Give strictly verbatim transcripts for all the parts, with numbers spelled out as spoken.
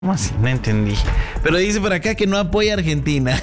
¿Cómo así? No entendí. Pero dice por acá que no apoya a Argentina.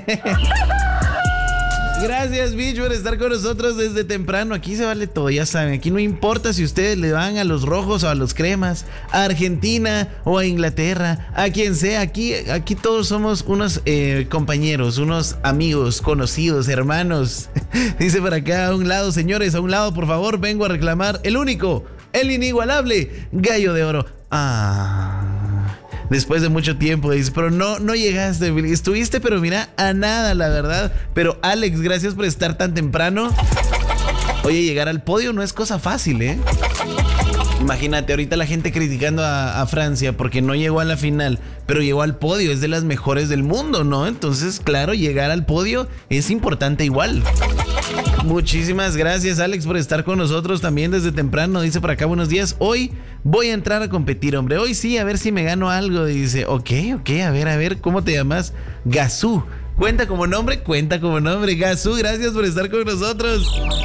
Gracias, Mitch, por estar con nosotros desde temprano. Aquí se vale todo, ya saben. Aquí no importa si ustedes le van a los rojos o a los cremas, a Argentina o a Inglaterra, a quien sea. Aquí, aquí todos somos unos eh, compañeros, unos amigos, conocidos, hermanos. Dice por acá, a un lado, señores, a un lado, por favor, vengo a reclamar el único, el inigualable Gallo de Oro. Ah... Después de mucho tiempo, dice, pero no, no llegaste, estuviste, pero mira, a nada, la verdad. Pero Alex, gracias por estar tan temprano. Oye, llegar al podio no es cosa fácil, ¿eh? Imagínate, ahorita la gente criticando a, a Francia porque no llegó a la final, pero llegó al podio, es de las mejores del mundo, ¿no? Entonces, claro, llegar al podio es importante igual. Muchísimas gracias, Alex, por estar con nosotros también desde temprano. Dice por acá, buenos días. Hoy voy a entrar a competir, hombre. Hoy sí, a ver si me gano algo. Dice, ok, ok, a ver, a ver, ¿cómo te llamas? Gazú. ¿Cuenta como nombre? Cuenta como nombre. Gazú, gracias por estar con nosotros.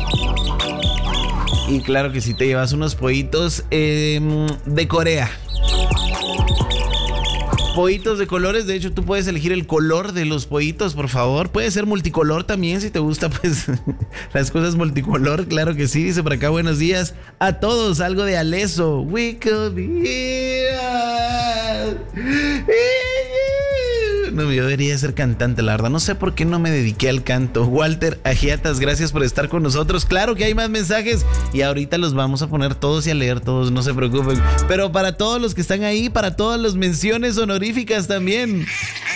Y claro que sí, te llevas unos pollitos eh, de Corea. Pollitos de colores, de hecho tú puedes elegir el color de los pollitos, por favor. Puede ser multicolor también, si te gusta pues las cosas multicolor, claro que sí. Dice por acá, buenos días a todos, algo de Aleso. We could be here. No, yo debería ser cantante, la verdad. No sé por qué no me dediqué al canto. Walter Agiatas, gracias por estar con nosotros. Claro que hay más mensajes y ahorita los vamos a poner todos y a leer todos, no se preocupen. Pero para todos los que están ahí, para todas las menciones honoríficas también.